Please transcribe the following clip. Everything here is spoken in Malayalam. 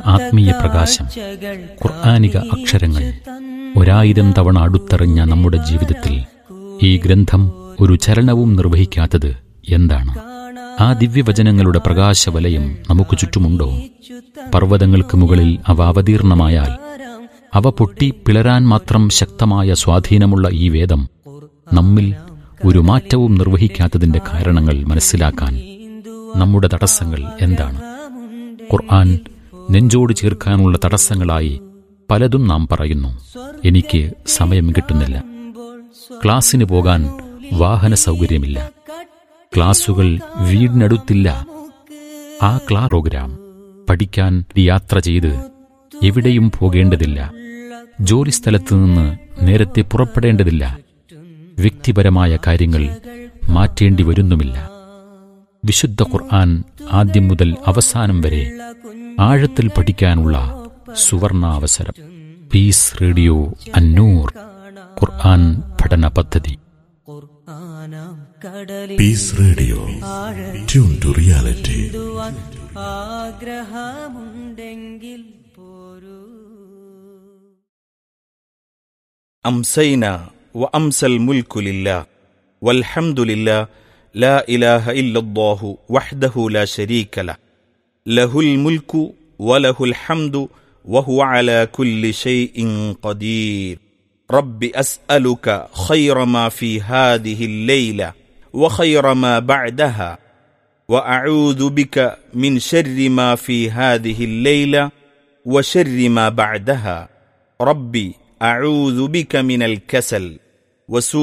ആത്മീയ പ്രകാശം, ഖുർആനിക അക്ഷരങ്ങൾ 1000 തവണ അടുത്തെറിഞ്ഞ നമ്മുടെ ജീവിതത്തിൽ ഈ ഗ്രന്ഥം ഒരു ചലനവും നിർവഹിക്കാത്തത് എന്താണ്? ആ ദിവ്യവചനങ്ങളുടെ പ്രകാശവലയം നമുക്ക് ചുറ്റുമുണ്ടോ? പർവ്വതങ്ങൾക്ക് മുകളിൽ അവ അവതീർണമായാൽ അവ പൊട്ടി പിളരാൻ മാത്രം ശക്തമായ സ്വാധീനമുള്ള ഈ വേദം നമ്മിൽ ഒരു മാറ്റവും നിർവഹിക്കാത്തതിന്റെ കാരണങ്ങൾ മനസ്സിലാക്കാൻ നമ്മുടെ തടസ്സങ്ങൾ എന്താണ്? ഖുർആൻ നെഞ്ചോട് ചേർക്കാനുള്ള തടസ്സങ്ങളായി പലതും നാം പറയുന്നു. എനിക്ക് സമയം കിട്ടുന്നില്ല, ക്ലാസ്സിന് പോകാൻ വാഹന സൗകര്യമില്ല, ക്ലാസുകൾ വീടിനടുത്തില്ല, ആ പ്രോഗ്രാം പഠിക്കാൻ യാത്ര ചെയ്ത് എവിടെയും പോകേണ്ടതില്ല, ജോലിസ്ഥലത്ത് നിന്ന് നേരത്തെ പുറപ്പെടേണ്ടതില്ല, വ്യക്തിപരമായ കാര്യങ്ങൾ മാറ്റേണ്ടി വരുന്നുമില്ല. വിശുദ്ധ ഖുർആൻ ആദ്യം മുതൽ അവസാനം വരെ ആഴത്തിൽ പഠിക്കാനുള്ള സുവർണാവസരം. പീസ് റേഡിയോ അന്നൂർ ഖുർആൻ പഠന പദ്ധതി. Piece radio, tune to reality. ആഗ്രഹമുണ്ടെങ്കിൽ പോരൂ. أمسينا وأمسى الملك لله والحمد لله لا إله إلا الله وحده لا شريك له له الملك وله الحمد وهو على كل شيء قدير رب أسألك خير ما في هذه الليلة وخير ما بعدها وأعوذ بك من شر ما في هذه الليلة وشر ما بعدها ربي أعوذ بك من الكسل وسوء